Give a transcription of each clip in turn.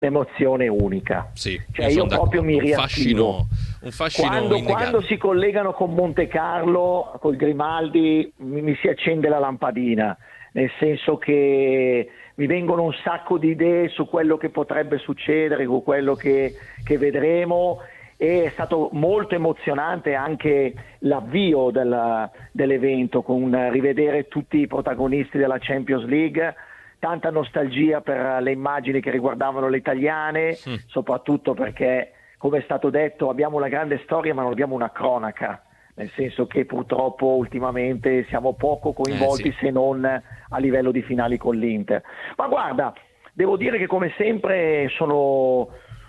un'emozione unica. Sì, Cioè io proprio mi riattivo. Un fascino quando si collegano con Monte Carlo, col Grimaldi, mi si accende la lampadina, nel senso che mi vengono un sacco di idee su quello che potrebbe succedere, su quello che vedremo, e è stato molto emozionante anche l'avvio dell'evento, con rivedere tutti i protagonisti della Champions League, tanta nostalgia per le immagini che riguardavano le italiane, soprattutto perché, come è stato detto, abbiamo una grande storia ma non abbiamo una cronaca, nel senso che purtroppo ultimamente siamo poco coinvolti se non a livello di finali con l'Inter. Ma guarda, devo dire che come sempre sono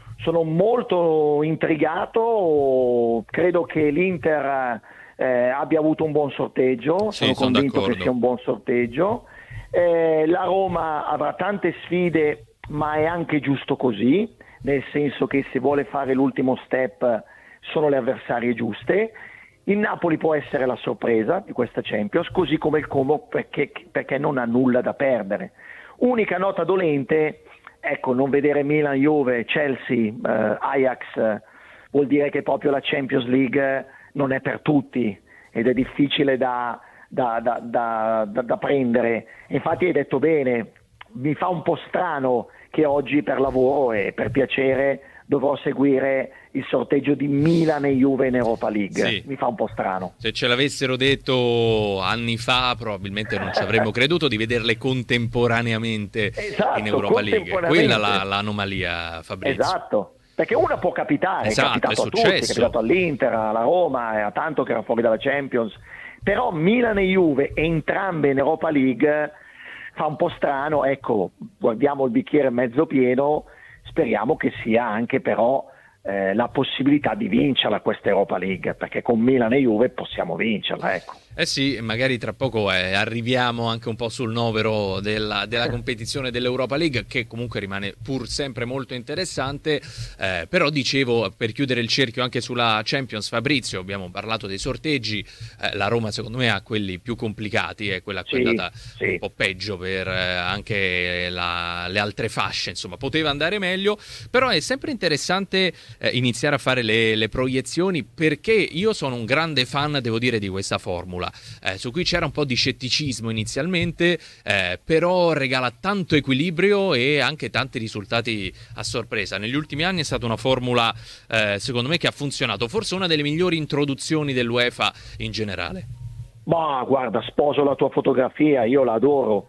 molto intrigato, credo che l'Inter abbia avuto un buon sorteggio, sono convinto che sia un buon sorteggio. La Roma avrà tante sfide, ma è anche giusto così, nel senso che se vuole fare l'ultimo step sono le avversarie giuste. Il Napoli può essere la sorpresa di questa Champions, così come il Como, perché non ha nulla da perdere. Unica nota dolente, ecco, non vedere Milan, Juve, Chelsea, Ajax vuol dire che proprio la Champions League non è per tutti ed è difficile da prendere. Infatti hai detto bene, mi fa un po' strano che oggi per lavoro e per piacere dovrò seguire il sorteggio di Milan e Juve in Europa League. Sì. Mi fa un po' strano. Se ce l'avessero detto anni fa probabilmente non ci avremmo creduto di vederle contemporaneamente in Europa League. Quella è l'anomalia, Fabrizio. Esatto, perché una può capitare, è capitato a tutti, è capitato all'Inter, alla Roma, e a tanto che era fuori dalla Champions, però Milan e Juve entrambe in Europa League fa un po' strano. Ecco, guardiamo il bicchiere mezzo pieno, speriamo che sia anche però la possibilità di vincerla questa Europa League, perché con Milan e Juve possiamo vincerla, ecco. Eh sì, magari tra poco arriviamo anche un po' sul novero della competizione dell'Europa League, che comunque rimane pur sempre molto interessante, però dicevo, per chiudere il cerchio anche sulla Champions, Fabrizio, abbiamo parlato dei sorteggi, la Roma secondo me ha quelli più complicati, è quella che è andata un po' peggio per anche le altre fasce, insomma poteva andare meglio, però è sempre interessante iniziare a fare le proiezioni, perché io sono un grande fan, devo dire, di questa formula. Su cui c'era un po' di scetticismo inizialmente, però regala tanto equilibrio e anche tanti risultati a sorpresa. Negli ultimi anni è stata una formula secondo me che ha funzionato, forse una delle migliori introduzioni dell'UEFA in generale. Ma guarda, sposo la tua fotografia, io la adoro.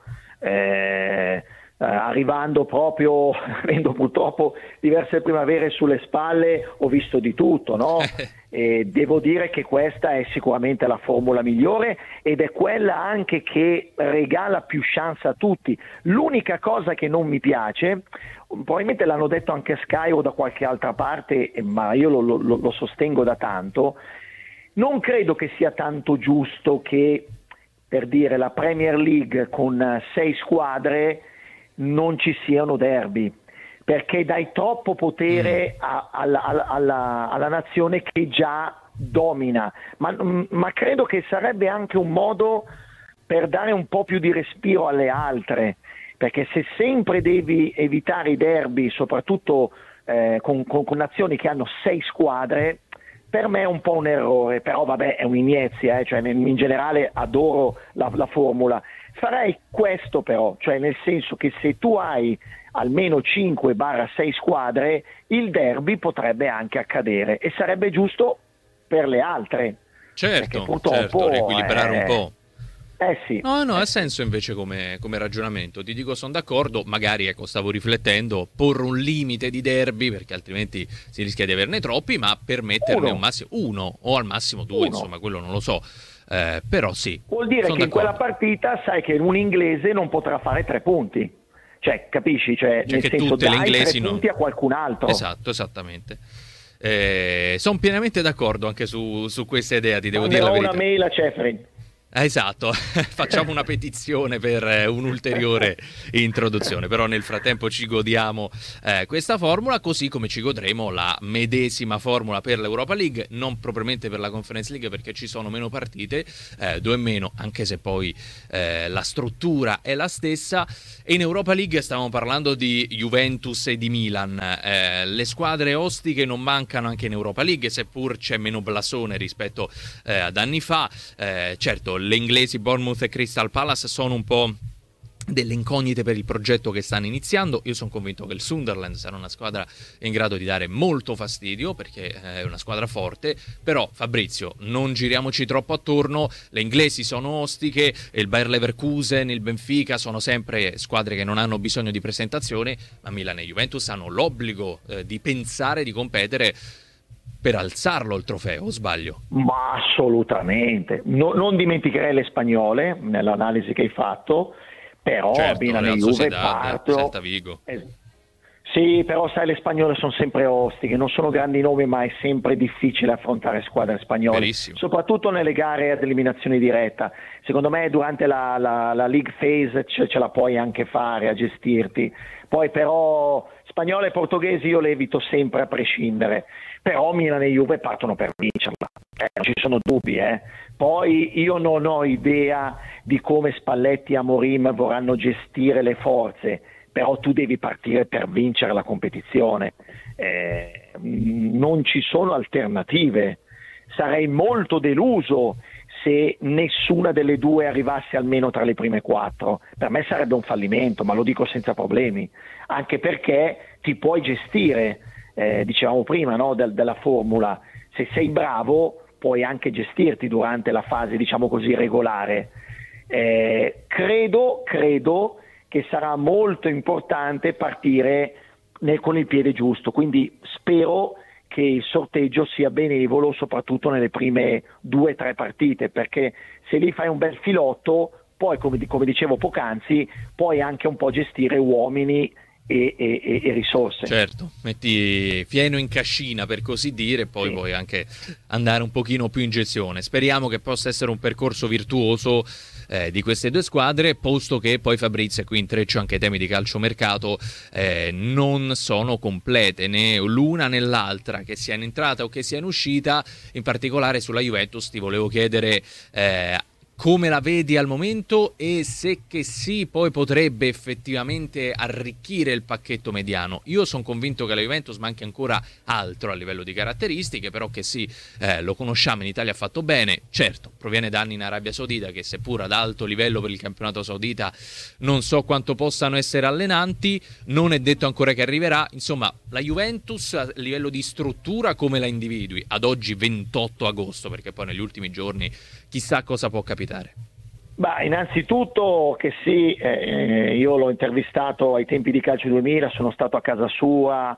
Arrivando proprio, avendo purtroppo diverse primavere sulle spalle, ho visto di tutto, no? E devo dire che questa è sicuramente la formula migliore ed è quella anche che regala più chance a tutti. L'unica cosa che non mi piace, probabilmente l'hanno detto anche Sky o da qualche altra parte, ma io lo sostengo da tanto, non credo che sia tanto giusto che, per dire, la Premier League con 6 squadre non ci siano derby, perché dai troppo potere alla nazione che già domina, ma credo che sarebbe anche un modo per dare un po' più di respiro alle altre, perché se sempre devi evitare i derby, soprattutto con nazioni che hanno 6 squadre, per me è un po' un errore. Però vabbè, è un'iniezia, cioè in generale adoro la formula. Farei questo però, cioè nel senso che se tu hai almeno 5-6 squadre, il derby potrebbe anche accadere e sarebbe giusto per le altre. Certo, riequilibrare un po'. Sì. No, ha senso invece come ragionamento. Ti dico, sono d'accordo. Magari, stavo riflettendo, porre un limite di derby, perché altrimenti si rischia di averne troppi, ma permetterne un massimo uno o al massimo 2, insomma, quello non lo so. Però sì. Vuol dire che in quella partita sai che un inglese non potrà fare 3 punti. Cioè, capisci? Cioè nel senso, tutte le inglesi 3 punti a qualcun altro. Esatto, esattamente. Sono pienamente d'accordo anche su questa idea, ti devo dire la verità. Una mail a Ceferin. Esatto, facciamo una petizione per un'ulteriore introduzione, però nel frattempo ci godiamo questa formula, così come ci godremo la medesima formula per l'Europa League, non propriamente per la Conference League perché ci sono meno partite, 2 in meno, anche se poi la struttura è la stessa. E in Europa League stavamo parlando di Juventus e di Milan, le squadre ostiche non mancano anche in Europa League, seppur c'è meno blasone rispetto ad anni fa. Certo, le inglesi Bournemouth e Crystal Palace sono un po' delle incognite per il progetto che stanno iniziando. Io sono convinto che il Sunderland sarà una squadra in grado di dare molto fastidio perché è una squadra forte, però Fabrizio, non giriamoci troppo attorno, le inglesi sono ostiche, il Bayer Leverkusen, il Benfica sono sempre squadre che non hanno bisogno di presentazione, ma Milan e Juventus hanno l'obbligo di pensare di competere per alzarlo il trofeo, o sbaglio? Ma assolutamente, non dimenticherei le spagnole nell'analisi che hai fatto, però Certo, Milan e Real Juve Sociedad, parto. Celta Vigo. Sì, però sai, le spagnole sono sempre ostiche, non sono grandi nomi, ma è sempre difficile affrontare squadre spagnole, Verissimo. soprattutto nelle gare ad eliminazione diretta. Secondo me durante la league phase ce la puoi anche fare a gestirti. Poi però spagnole e portoghesi io le evito sempre a prescindere, però Milan e Juve partono per vincerla, non ci sono dubbi. Poi io non ho idea di come Spalletti e Amorim vorranno gestire le forze, però tu devi partire per vincere la competizione, non ci sono alternative. Sarei molto deluso se nessuna delle due arrivasse almeno tra le prime 4. Per me sarebbe un fallimento, ma lo dico senza problemi, anche perché ti puoi gestire, dicevamo prima, no, della formula, se sei bravo puoi anche gestirti durante la fase, diciamo così, regolare. Credo che sarà molto importante partire con il piede giusto, quindi spero che il sorteggio sia benevolo soprattutto nelle prime 2-3 partite, perché se lì fai un bel filotto poi, come dicevo poc'anzi, puoi anche un po' gestire uomini e risorse. Certo, metti fieno in cascina per così dire, poi Sì. puoi anche andare un pochino più in gestione. Speriamo che possa essere un percorso virtuoso di queste due squadre, posto che poi Fabrizio, e qui intreccio anche i temi di calciomercato, non sono complete né l'una né l'altra, che sia in entrata o che sia in uscita. In particolare sulla Juventus ti volevo chiedere come la vedi al momento e se che sì poi potrebbe effettivamente arricchire il pacchetto mediano. Io sono convinto che la Juventus manchi ancora altro a livello di caratteristiche, però che sì, lo conosciamo, in Italia ha fatto bene, certo, proviene da anni in Arabia Saudita che seppur ad alto livello per il campionato saudita non so quanto possano essere allenanti, non è detto ancora che arriverà. Insomma, la Juventus a livello di struttura come la individui ad oggi 28 agosto, perché poi negli ultimi giorni chissà cosa può capitare. Beh, innanzitutto che sì, io l'ho intervistato ai tempi di Calcio 2000, sono stato a casa sua,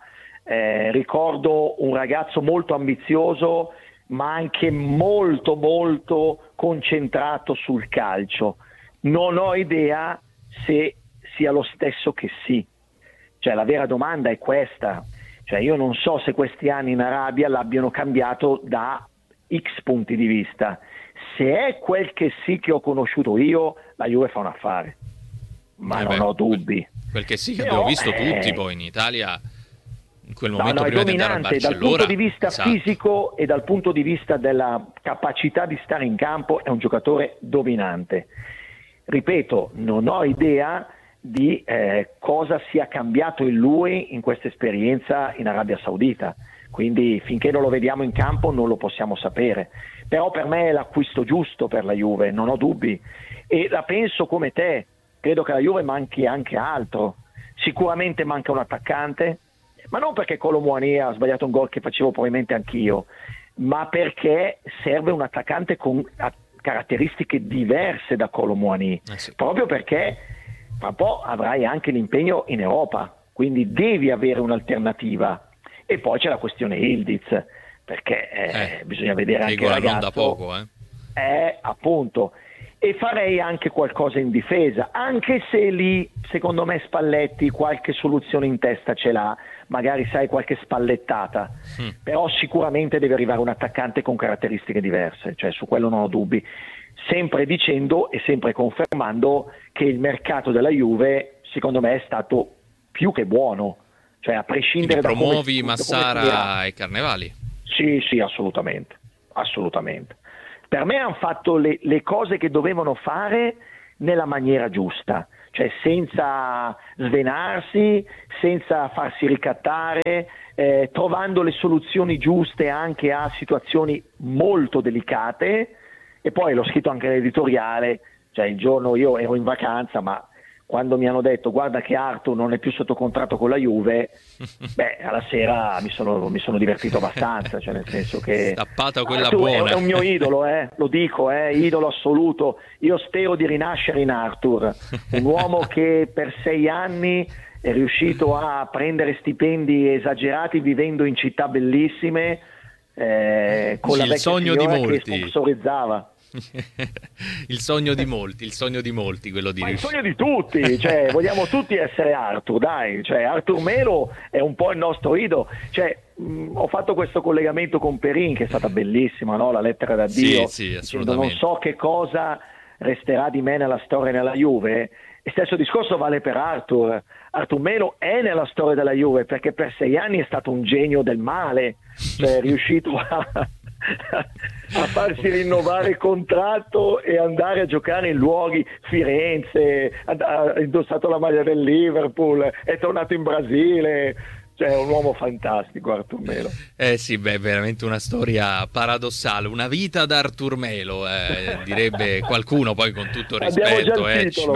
ricordo un ragazzo molto ambizioso ma anche molto molto concentrato sul calcio. Non ho idea se sia lo stesso che sì, cioè la vera domanda è questa, cioè io non so se questi anni in Arabia l'abbiano cambiato da X punti di vista. Se è quel che sì che ho conosciuto io, la Juve fa un affare, ma non ho dubbi. Quel che sì che abbiamo visto tutti poi in Italia in quel momento è prima di andare al dominante Barcellona. dal punto di vista esatto. fisico e dal punto di vista della capacità di stare in campo, è un giocatore dominante. Ripeto, non ho idea di cosa sia cambiato in lui in questa esperienza in Arabia Saudita, quindi finché non lo vediamo in campo non lo possiamo sapere, però per me è l'acquisto giusto per la Juve, non ho dubbi, e la penso come te, credo che la Juve manchi anche altro, sicuramente manca un attaccante, ma non perché Kolo Muani ha sbagliato un gol che facevo probabilmente anch'io, ma perché serve un attaccante con caratteristiche diverse da Kolo Muani, Sì. proprio perché fra un po' avrai anche l'impegno in Europa, quindi devi avere un'alternativa. E poi c'è la questione Ildiz, perché bisogna vedere anche il ragazzo. Non da poco, appunto. E farei anche qualcosa in difesa, anche se lì secondo me Spalletti qualche soluzione in testa ce l'ha, magari sai qualche spallettata, però sicuramente deve arrivare un attaccante con caratteristiche diverse, cioè su quello non ho dubbi. sempre dicendo e sempre confermando che il mercato della Juve secondo me è stato più che buono, cioè a prescindere quindi da come promuovi Massara e Carnevali. Sì, assolutamente. Per me hanno fatto le cose che dovevano fare nella maniera giusta, cioè senza svenarsi, senza farsi ricattare, trovando le soluzioni giuste anche a situazioni molto delicate. E poi l'ho scritto anche nell'editoriale, cioè il giorno io ero in vacanza, ma quando mi hanno detto guarda che Arthur non è più sotto contratto con la Juve, alla sera mi sono divertito abbastanza, cioè nel senso che stappata quella Arthur buona. è un mio idolo, lo dico, idolo assoluto. Io spero di rinascere in Arthur, un uomo che per 6 anni è riuscito a prendere stipendi esagerati vivendo in città bellissime, con la vecchia signora che sponsorizzava. Il sogno di molti, quello di Ma il sogno di tutti, cioè vogliamo tutti essere Arthur, dai, cioè Arthur Melo è un po' il nostro idolo, cioè ho fatto questo collegamento con Perin che è stata bellissima, no? La lettera d'addio, sì, dicendo non so che cosa resterà di me nella storia nella Juve. E stesso discorso vale per Arthur Melo è nella storia della Juve perché per 6 anni è stato un genio del male, cioè è riuscito a farsi rinnovare il contratto e andare a giocare in luoghi, Firenze, ha indossato la maglia del Liverpool, è tornato in Brasile, cioè è un uomo fantastico Arthur Melo. Sì, veramente una storia paradossale, una vita da Arthur Melo, direbbe qualcuno, poi con tutto il rispetto,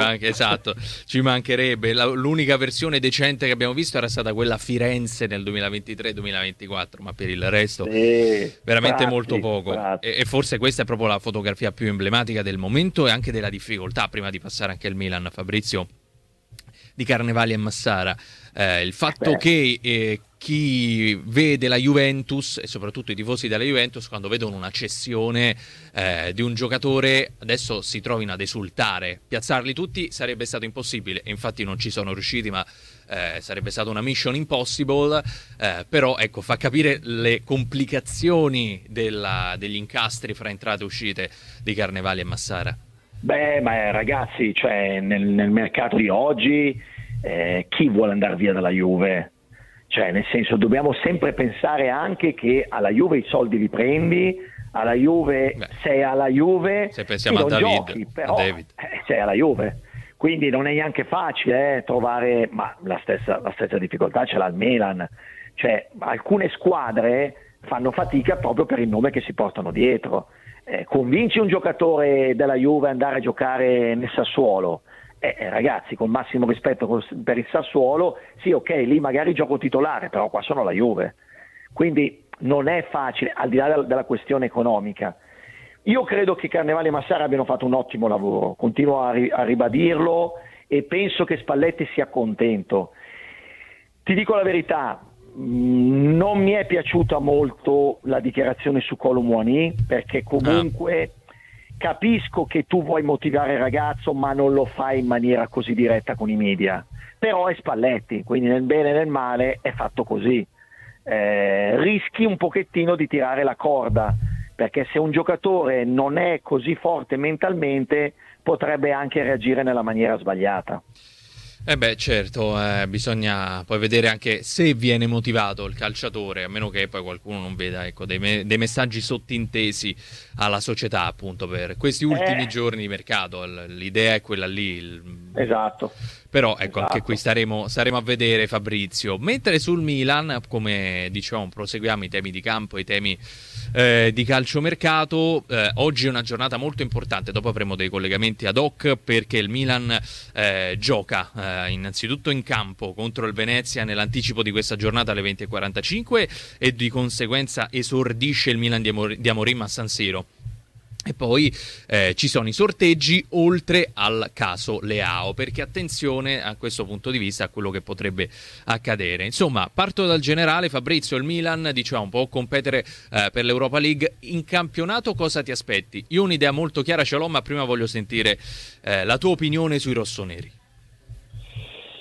ci mancherebbe. L'unica versione decente che abbiamo visto era stata quella a Firenze nel 2023-2024, ma per il resto veramente molto poco. E forse questa è proprio la fotografia più emblematica del momento e anche della difficoltà, prima di passare anche al Milan, Fabrizio, di Carnevali e Massara. Il fatto che chi vede la Juventus e soprattutto i tifosi della Juventus quando vedono una cessione di un giocatore adesso si trovino ad esultare. Piazzarli tutti sarebbe stato impossibile e infatti non ci sono riusciti, ma sarebbe stata una mission impossible, però ecco, fa capire le complicazioni degli incastri fra entrate e uscite di Carnevali e Massara. Ma ragazzi, cioè nel mercato di oggi chi vuole andare via dalla Juve? Cioè nel senso dobbiamo sempre pensare anche che alla Juve i soldi li prendi, alla Juve sei alla Juve, se pensiamo a David, giochi, però sei alla Juve, quindi non è neanche facile trovare, ma la stessa difficoltà ce l'ha il Milan, cioè alcune squadre fanno fatica proprio per il nome che si portano dietro. Convinci un giocatore della Juve ad andare a giocare nel Sassuolo, ragazzi, con massimo rispetto per il Sassuolo, sì, ok, lì magari gioco titolare, però qua sono la Juve, quindi non è facile, al di là della questione economica. Io credo che Carnevali e Massara abbiano fatto un ottimo lavoro, continuo a ribadirlo e penso che Spalletti sia contento. Ti dico la verità, non mi è piaciuta molto la dichiarazione su Kolo Muani, perché comunque capisco che tu vuoi motivare il ragazzo ma non lo fai in maniera così diretta con i media, però è Spalletti, quindi nel bene e nel male è fatto così. Rischi un pochettino di tirare la corda, perché se un giocatore non è così forte mentalmente potrebbe anche reagire nella maniera sbagliata. Certo, bisogna poi vedere anche se viene motivato il calciatore, a meno che poi qualcuno non veda dei messaggi sottintesi alla società, appunto, per questi ultimi giorni di mercato. L'idea è quella lì. Esatto. Però anche qui staremo a vedere, Fabrizio. Mentre sul Milan, come dicevamo, proseguiamo i temi di campo, i temi di calciomercato. Oggi è una giornata molto importante, dopo avremo dei collegamenti ad hoc perché il Milan gioca innanzitutto in campo contro il Venezia nell'anticipo di questa giornata alle 20:45 e di conseguenza esordisce il Milan di Amorim a San Siro. E poi ci sono i sorteggi oltre al caso Leao, perché attenzione a questo punto di vista a quello che potrebbe accadere. Insomma, parto dal generale. Fabrizio, il Milan può competere per l'Europa League. In campionato cosa ti aspetti? Io un'idea molto chiara ce l'ho, ma prima voglio sentire la tua opinione sui rossoneri.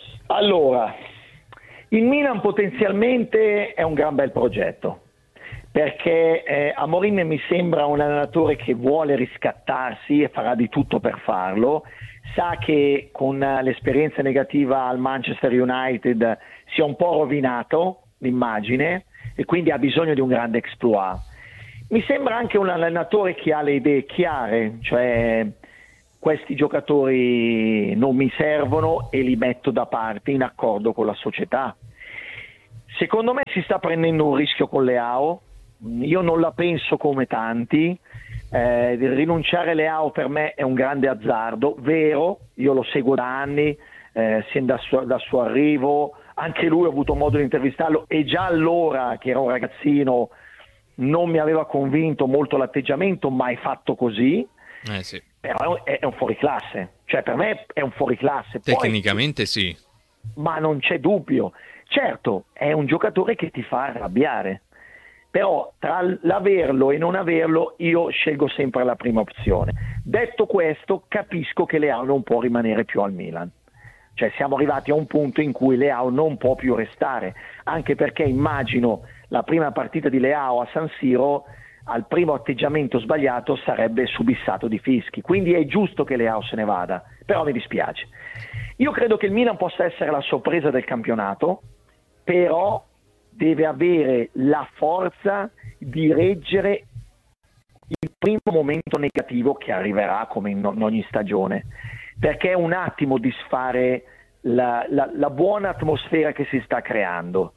Allora, il Milan potenzialmente è un gran bel progetto, perché Amorim mi sembra un allenatore che vuole riscattarsi e farà di tutto per farlo. Sa che con l'esperienza negativa al Manchester United si è un po' rovinato l'immagine e quindi ha bisogno di un grande exploit. Mi sembra anche un allenatore che ha le idee chiare, cioè questi giocatori non mi servono e li metto da parte in accordo con la società. Secondo me si sta prendendo un rischio con Leao, io non la penso come tanti, rinunciare a Leao per me è un grande azzardo, vero, io lo seguo da anni, sin dal suo arrivo, anche lui ho avuto modo di intervistarlo e già allora che era un ragazzino non mi aveva convinto molto l'atteggiamento, mai fatto così, sì. Però è un fuoriclasse, cioè per me è un fuoriclasse. Tecnicamente sì. Ma non c'è dubbio, certo è un giocatore che ti fa arrabbiare, però tra l'averlo e non averlo io scelgo sempre la prima opzione. Detto questo, capisco che Leao non può rimanere più al Milan, cioè siamo arrivati a un punto in cui Leao non può più restare, anche perché immagino la prima partita di Leao a San Siro, al primo atteggiamento sbagliato sarebbe subissato di fischi, quindi è giusto che Leao se ne vada, però mi dispiace. Io credo che il Milan possa essere la sorpresa del campionato, però deve avere la forza di reggere il primo momento negativo che arriverà come in ogni stagione, perché è un attimo disfare la buona atmosfera che si sta creando.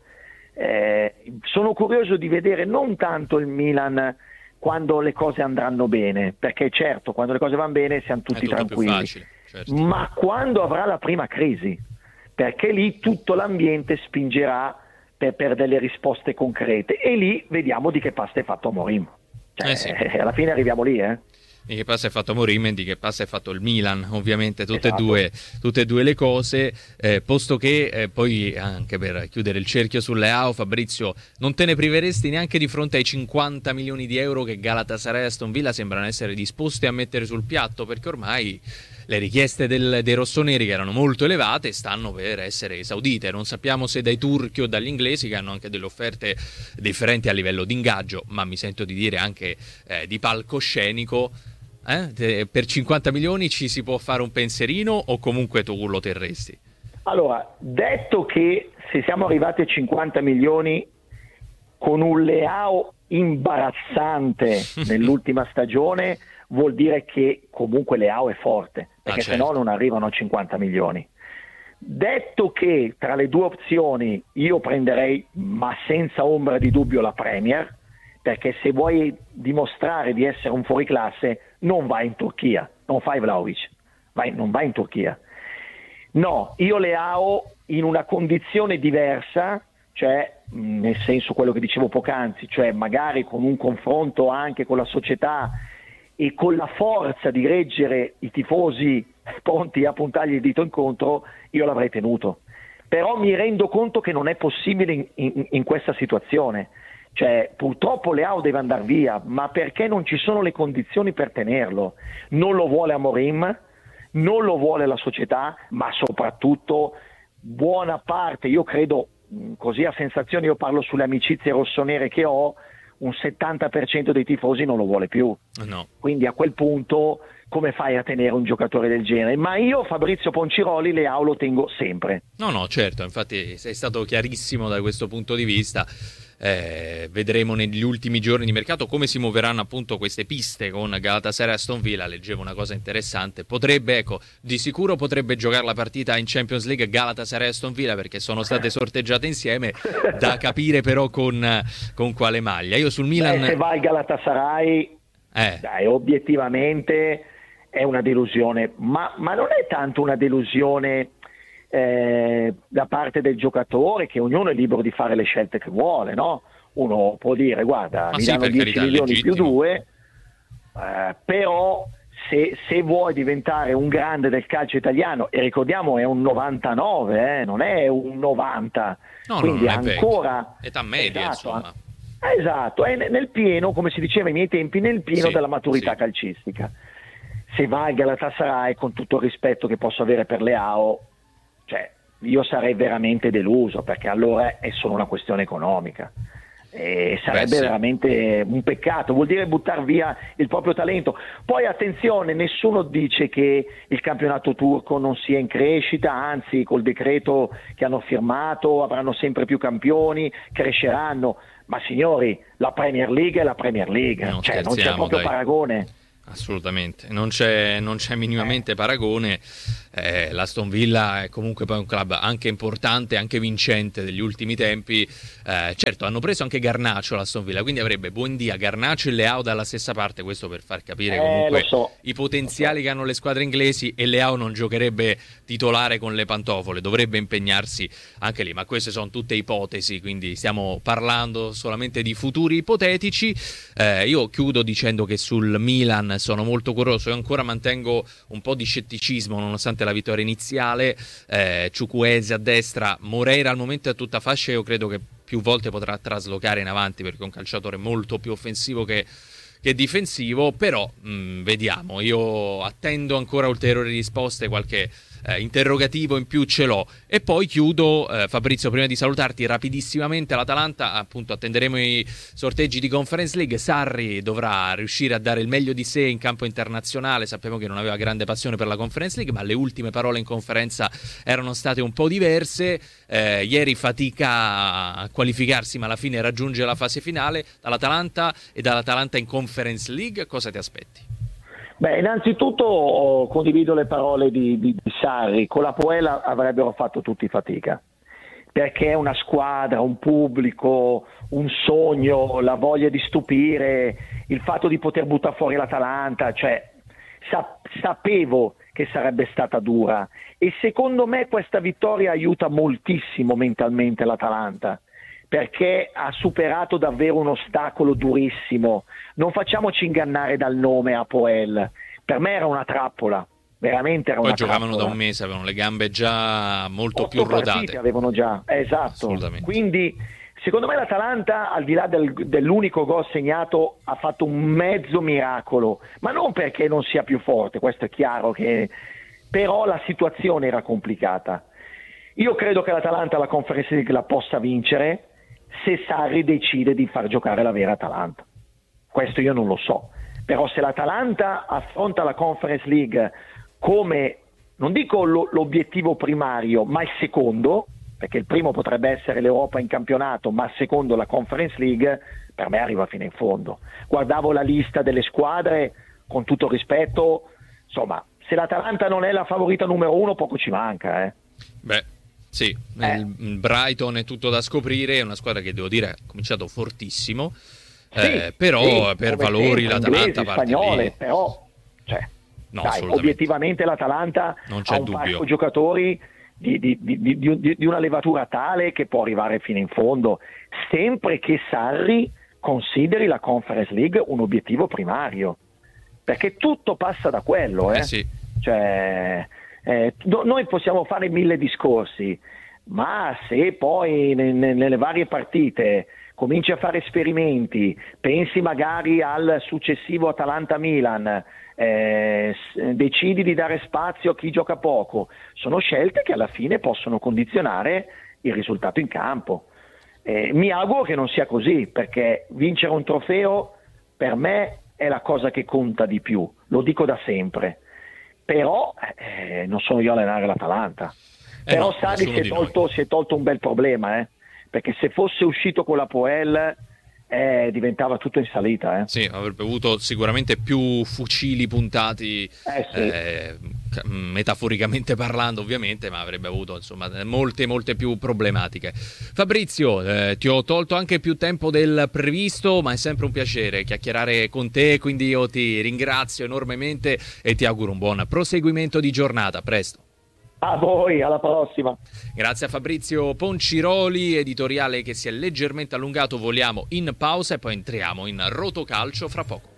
Sono curioso di vedere non tanto il Milan quando le cose andranno bene, perché certo quando le cose vanno bene siamo tutti tranquilli, facile, certo. Ma quando avrà la prima crisi, perché lì tutto l'ambiente spingerà per delle risposte concrete e lì vediamo di che pasta è fatto Amorim, cioè, sì. Alla fine arriviamo lì, Di che passa è fatto Amorim e di che passa è fatto il Milan, ovviamente tutte Esatto. e due le cose, posto che poi anche per chiudere il cerchio su Leao, Fabrizio, non te ne priveresti neanche di fronte ai 50 milioni di euro che Galatasaray e Aston Villa sembrano essere disposti a mettere sul piatto, perché ormai le richieste dei rossoneri, che erano molto elevate, stanno per essere esaudite. Non sappiamo se dai turchi o dagli inglesi, che hanno anche delle offerte differenti a livello di ingaggio, ma mi sento di dire anche di palcoscenico. Per 50 milioni ci si può fare un pensierino o comunque tu lo terresti? Allora, detto che se siamo arrivati a 50 milioni con un Leao imbarazzante nell'ultima stagione, vuol dire che comunque Leao è forte, perché certo. se no non arrivano a 50 milioni. Detto che tra le due opzioni io prenderei, ma senza ombra di dubbio, la Premier, perché se vuoi dimostrare di essere un fuoriclasse non vai in Turchia, non fai Vlahovic, non vai in Turchia. No, io Leao in una condizione diversa, cioè nel senso quello che dicevo poc'anzi, cioè magari con un confronto anche con la società e con la forza di reggere i tifosi pronti a puntargli il dito incontro, io l'avrei tenuto. Però mi rendo conto che non è possibile in questa situazione. Cioè, purtroppo Leao deve andare via, ma perché non ci sono le condizioni per tenerlo? Non lo vuole Amorim, non lo vuole la società, ma soprattutto buona parte, io credo, così a sensazione, io parlo sulle amicizie rossonere che ho, un 70% dei tifosi non lo vuole più. No. Quindi a quel punto come fai a tenere un giocatore del genere? Ma io, Fabrizio Ponciroli, Leao lo tengo sempre. No, certo, infatti sei stato chiarissimo da questo punto di vista. Vedremo negli ultimi giorni di mercato come si muoveranno appunto queste piste con Galatasaray e Aston Villa. Leggevo una cosa interessante, di sicuro potrebbe giocare la partita in Champions League Galatasaray e Aston Villa, perché sono state sorteggiate insieme, da capire però con quale maglia. Io sul Milan, se va al Galatasaray dai, obiettivamente è una delusione, ma non è tanto una delusione da parte del giocatore, che ognuno è libero di fare le scelte che vuole, no? Uno può dire guarda, mi danno 10 milioni più 2, però se vuoi diventare un grande del calcio italiano, e ricordiamo è un 99, non è un 90, quindi non è ancora età media, insomma. Esatto, è nel pieno, come si diceva ai miei tempi, nel pieno della maturità calcistica. Se va al Galatasaray, con tutto il rispetto che posso avere per Leao, cioè io sarei veramente deluso, perché allora è solo una questione economica. Sarebbe veramente un peccato, vuol dire buttare via il proprio talento. Poi attenzione, nessuno dice che il campionato turco non sia in crescita, anzi col decreto che hanno firmato avranno sempre più campioni, cresceranno, ma signori, la Premier League è la Premier League, non c'è proprio paragone. Assolutamente, non c'è minimamente paragone. L'Aston Villa è comunque poi un club anche importante, anche vincente degli ultimi tempi. Certo, hanno preso anche Garnacho l'Aston Villa, quindi avrebbe Buendia, Garnacho e Leao dalla stessa parte, questo per far capire comunque i potenziali che hanno le squadre inglesi, e Leao non giocherebbe titolare con le pantofole, dovrebbe impegnarsi anche lì, ma queste sono tutte ipotesi, quindi stiamo parlando solamente di futuri ipotetici. Io chiudo dicendo che sul Milan sono molto curioso e ancora mantengo un po' di scetticismo nonostante la vittoria iniziale. Chukwueze a destra, Moreira al momento è a tutta fascia, io credo che più volte potrà traslocare in avanti perché è un calciatore molto più offensivo che difensivo, però vediamo, io attendo ancora ulteriori risposte, qualche interrogativo in più ce l'ho. E poi chiudo, Fabrizio, prima di salutarti rapidissimamente, l'Atalanta, appunto attenderemo i sorteggi di Conference League. Sarri dovrà riuscire a dare il meglio di sé in campo internazionale, sappiamo che non aveva grande passione per la Conference League, ma le ultime parole in conferenza erano state un po' diverse. Ieri fatica a qualificarsi, ma alla fine raggiunge la fase finale dall'Atalanta, e dall'Atalanta in Conference League cosa ti aspetti? Beh, innanzitutto condivido le parole di Sarri. Con la Poel avrebbero fatto tutti fatica, perché è una squadra, un pubblico, un sogno, la voglia di stupire, il fatto di poter buttare fuori l'Atalanta, cioè sapevo che sarebbe stata dura, e secondo me questa vittoria aiuta moltissimo mentalmente l'Atalanta, perché ha superato davvero un ostacolo durissimo. Non facciamoci ingannare dal nome Apoel, per me era una trappola, veramente era una trappola. Poi giocavano da un mese, avevano le gambe già molto più rodate. Avevano già, esatto. Quindi secondo me l'Atalanta, al di là dell'unico gol segnato, ha fatto un mezzo miracolo, ma non perché non sia più forte, questo è chiaro, però la situazione era complicata. Io credo che l'Atalanta la Conference League la possa vincere se Sarri decide di far giocare la vera Atalanta. Questo io non lo so, però se l'Atalanta affronta la Conference League come, non dico l'obiettivo primario, ma il secondo, perché il primo potrebbe essere l'Europa in campionato, ma il secondo la Conference League, per me arriva fino in fondo. Guardavo la lista delle squadre, con tutto rispetto, insomma, se l'Atalanta non è la favorita numero uno, poco ci manca. Beh, sì, il Brighton è tutto da scoprire, è una squadra che devo dire ha cominciato fortissimo, però per valori l'Atalanta parte spagnole, lì. Però, obiettivamente l'Atalanta ha un parco giocatori di una levatura tale che può arrivare fino in fondo, sempre che Sarri consideri la Conference League un obiettivo primario, perché tutto passa da quello. Sì. Cioè, noi possiamo fare 1000 discorsi, ma se poi nelle varie partite cominci a fare esperimenti, pensi magari al successivo Atalanta-Milan, decidi di dare spazio a chi gioca poco, sono scelte che alla fine possono condizionare il risultato in campo. Mi auguro che non sia così, perché vincere un trofeo per me è la cosa che conta di più, lo dico da sempre. Però non sono io a allenare l'Atalanta. Però Sarri si è tolto un bel problema, perché se fosse uscito con la Poel diventava tutto in salita. Sì, avrebbe avuto sicuramente più fucili puntati, metaforicamente parlando ovviamente, ma avrebbe avuto insomma molte più problematiche. Fabrizio, ti ho tolto anche più tempo del previsto, ma è sempre un piacere chiacchierare con te, quindi io ti ringrazio enormemente e ti auguro un buon proseguimento di giornata. A presto. A voi, alla prossima. Grazie a Fabrizio Ponciroli, editoriale che si è leggermente allungato. Voliamo in pausa e poi entriamo in Rotocalcio fra poco.